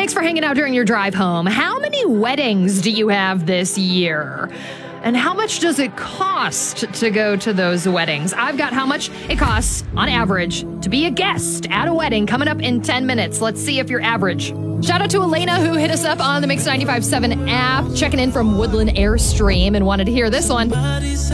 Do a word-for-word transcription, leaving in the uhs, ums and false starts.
Thanks for hanging out during your drive home. How many weddings do you have this year? And how much does it cost to go to those weddings? I've got how much it costs, on average, to be a guest at a wedding coming up in ten minutes. Let's see if you're average. Shout out to Elena, who hit us up on the Mix ninety-five point seven app, checking in from Woodland Airstream and wanted to hear this one.